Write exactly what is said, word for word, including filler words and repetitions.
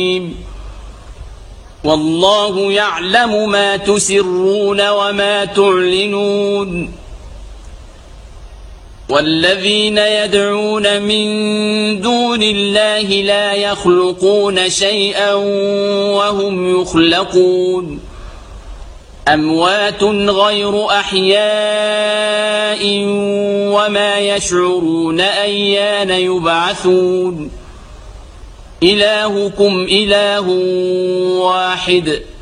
والله يعلم ما تسرون وما تعلنون والذين يدعون من دون الله لا يخلقون شيئا وهم يخلقون أموات غير أحياء وما يشعرون أيان يبعثون إلهكم إله واحد